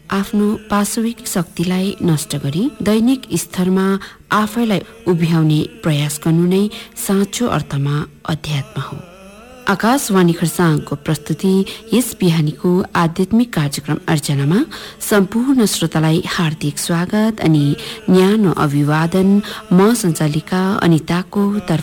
आफ्नो पाशविक शक्तिलाई नष्ट गरी दैनिक स्तरमा आफैलाई उभ्याउने प्रयास गर्नु नै साँचो अर्थमा अध्यात्म हो। आकाशवाणी खरसाङको प्रस्तुति यस बिहानीको आध्यात्मिक कार्यक्रम अर्चनामा सम्पूर्ण श्रोतालाई हार्दिक स्वागत अनि न्यानो अभिवादन। म सञ्चालिका अनिताको